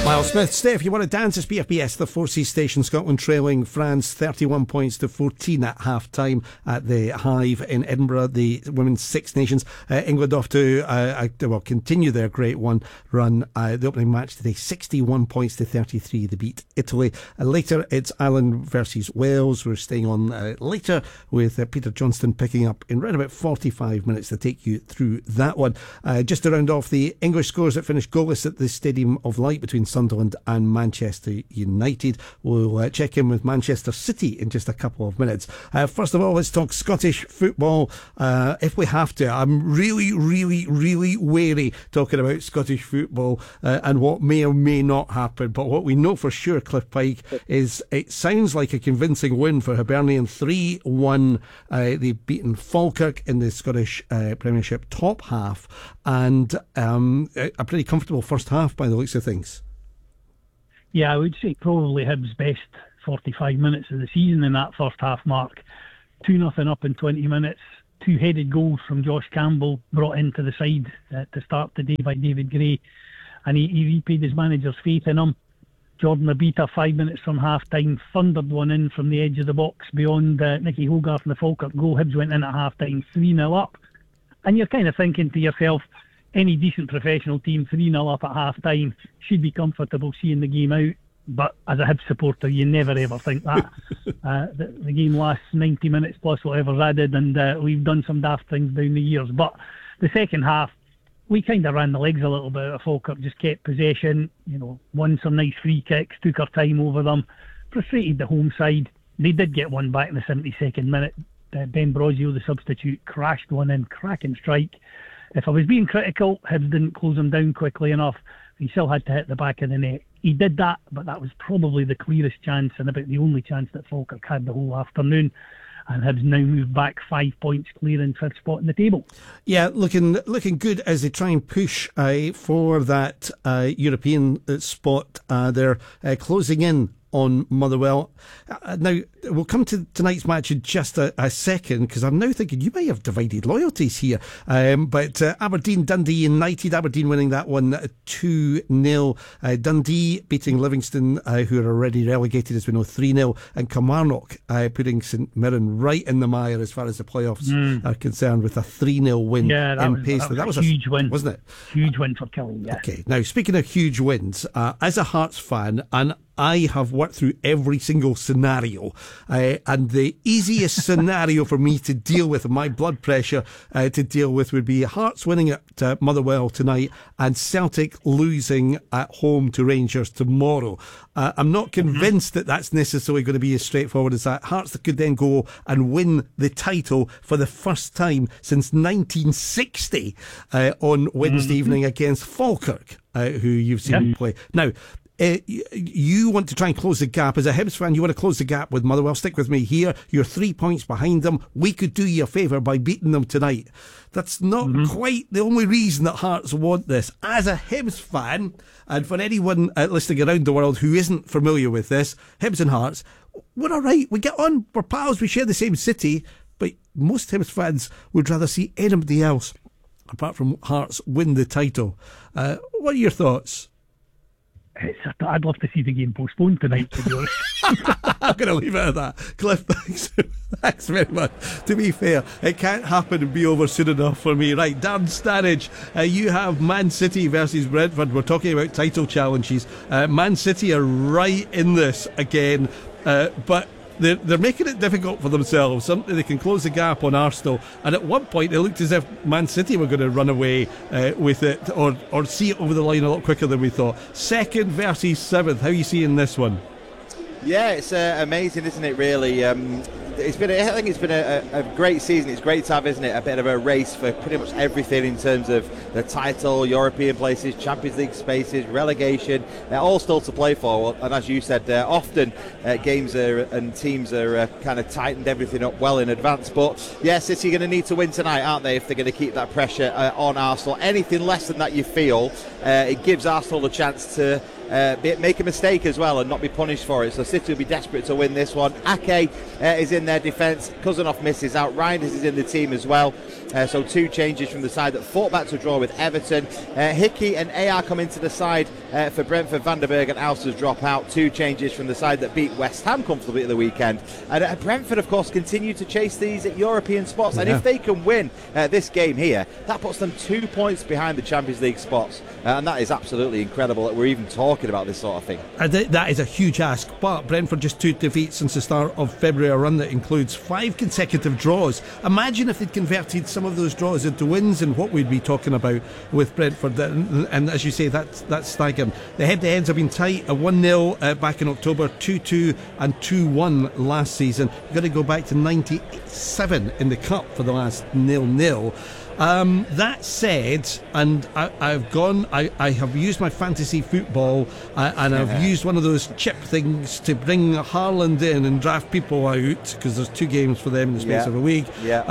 Miles Smith, Steph, you want to dance? It's BFBS, the 4C station. Scotland trailing France 31 points to 14 at half time at the Hive in Edinburgh, the Women's Six Nations. England off to continue their great run. The opening match today, 61 points to 33. They beat Italy. Later, it's Ireland versus Wales. We're staying on later with Peter Johnston picking up in around about 45 minutes to take you through that one. Just to round off the English scores that finished goalless at the Stadium of Light between Sunderland and Manchester United. We'll check in with Manchester City in just a couple of minutes. First of all, let's talk Scottish football. If we have to, I'm really wary talking about Scottish football and what may or may not happen. But what we know for sure, Cliff Pike, is it sounds like a convincing win for Hibernian. 3-1. They've beaten Falkirk in the Scottish Premiership top half, and a pretty comfortable first half by the looks of things. Yeah, I would say probably Hibs' best 45 minutes of the season in that first half, Mark. 2-0 up in 20 minutes. Two headed goals from Josh Campbell brought into the side to start the day by David Gray. And he repaid his manager's faith in him. Jordan Abita, 5 minutes from half-time, thundered one in from the edge of the box beyond Nicky Hogarth and the Falkirk goal. Hibs went in at half-time, 3-0 up. And you're kind of thinking to yourself, any decent professional team 3-0 up at half-time should be comfortable seeing the game out. But as a Hibs supporter, you never ever think that. The game lasts 90 minutes plus whatever's added, and we've done some daft things down the years. But the second half, we kind of ran the legs a little bit. Falkirk just kept possession, won some nice free kicks, took our time over them, frustrated the home side. They did get one back in the 72nd minute. Ben Brozio, the substitute, crashed one in, cracking strike. If I was being critical, Hibs didn't close him down quickly enough. He still had to hit the back of the net. He did that, but that was probably the clearest chance and about the only chance that Falkirk had the whole afternoon. And Hibs now moved back 5 points clear in fifth spot in the table. Yeah, looking good as they try and push for that European spot. They're closing in on Motherwell. Now, we'll come to tonight's match in just a second, because I'm now thinking you may have divided loyalties here. But Aberdeen, Dundee United, Aberdeen winning that one 2-0. Dundee beating Livingston, who are already relegated, as we know, 3-0. And Kilmarnock putting St Mirren right in the mire as far as the playoffs are concerned, with a 3-0 win in Paisley. That was a huge win, wasn't it? Huge win for Killy, yeah. Okay, now speaking of huge wins, as a Hearts fan, and I have worked through every single scenario, and the easiest scenario for me to deal with, my blood pressure to deal with, would be Hearts winning at Motherwell tonight and Celtic losing at home to Rangers tomorrow. I'm not convinced that that's necessarily going to be as straightforward as that. Hearts could then go and win the title for the first time since 1960 on Wednesday evening against Falkirk, who you've seen play. Now, you want to try and close the gap. As a Hibs fan, you want to close the gap with Motherwell. Stick with me here. You're 3 points behind them. We could do you a favour by beating them tonight. That's not quite the only reason that Hearts want this. As a Hibs fan, and for anyone listening around the world who isn't familiar with this, Hibs and Hearts, we're all right. We get on. We're pals. We share the same city. But most Hibs fans would rather see anybody else, apart from Hearts, win the title. What are your thoughts? I'd love to see the game postponed tonight, to be honest. I'm going to leave it at that. Cliff, thanks very much. To be fair, it can't happen and be over soon enough for me. Right, Darren Sturridge, you have Man City versus Brentford. We're talking about title challenges. Man City are right in this again, but they're making it difficult for themselves. Something they can close the gap on Arsenal, and at one point it looked as if Man City were going to run away with it, or see it over the line a lot quicker than we thought. Second versus seventh, how are you seeing this one? Yeah, it's amazing, isn't it, really? I think it's been a great season. It's great to have, isn't it, a bit of a race for pretty much everything in terms of the title, European places, Champions League spaces, relegation. They're all still to play for. And as you said, often games and teams are kind of tightened everything up well in advance. But yeah, City are going to need to win tonight, aren't they, if they're going to keep that pressure on Arsenal. Anything less than that, you feel, it gives Arsenal a chance to make a mistake as well and not be punished for it. So City will be desperate to win this one. Ake is in their defence. Cousinhoff misses out. Reinders is in the team as well. So 2 changes from the side that fought back to draw with Everton. Hickey and AR come into the side for Brentford. Van der Berg and Alsters drop out. 2 changes from the side that beat West Ham comfortably at the weekend. And Brentford, of course, continue to chase these European spots. And if they can win this game here, that puts them 2 points behind the Champions League spots. And that is absolutely incredible that we're even talking about this sort of thing. That is a huge ask, but Brentford just 2 defeats since the start of February, a run that includes 5 consecutive draws. Imagine if they'd converted some of those draws into wins and what we'd be talking about with Brentford. And as you say, that's staggering. The head-to-heads have been tight, a 1-0 back in October, 2-2 and 2-1 last season. You've got to go back to 97 in the Cup for the last 0-0. That said, and I have used my fantasy football and I've used one of those chip things to bring Haaland in and draft people out because there's 2 games for them in the space of a week.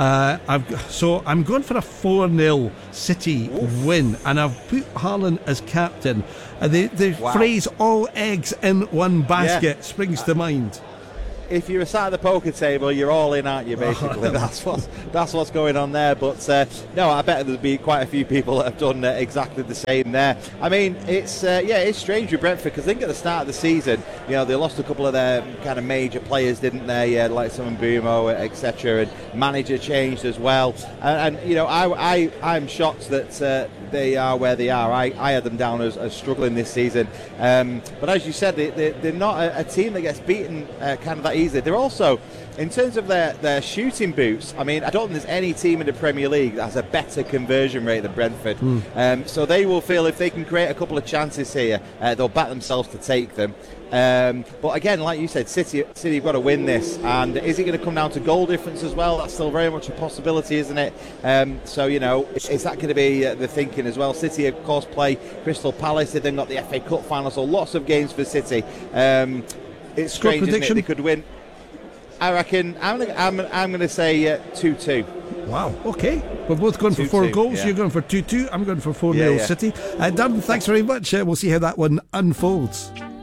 So I'm going for a 4-0 City win, and I've put Haaland as captain. The phrase "all eggs in one basket" springs to mind. If you're sat at the poker table, you're all in, aren't you, basically? That's what's going on there. But no, I bet there'll be quite a few people that have done exactly the same there. I mean, it's strange with Brentford, because I think at the start of the season, they lost a couple of their kind of major players, didn't they? Like Simon Bumo, etc. And manager changed as well. And I'm shocked that they are where they are. I had them down as struggling this season. But as you said, they're not a team that gets beaten kind of that easily. They're also, in terms of their shooting boots, I mean, I don't think there's any team in the Premier League that has a better conversion rate than Brentford. So they will feel if they can create a couple of chances here, they'll back themselves to take them. But again, like you said, City have got to win this. And is it going to come down to goal difference as well? That's still very much a possibility, isn't it? So, is that going to be the thinking as well? City, of course, play Crystal Palace. They've then got the FA Cup final, so lots of games for City. It's strange, isn't it? They could win. I reckon I'm going to say 2-2. Wow, okay. We're both going for 4 goals. Yeah. You're going for 2-2. I'm going for 4-0 City. Darren, thanks very much. We'll see how that one unfolds.